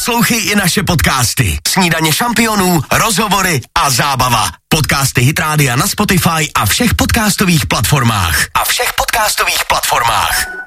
Poslouchej i naše podcasty. Snídaně šampionů, rozhovory a zábava. Podcasty Hit Rádia na Spotify a všech podcastových platformách.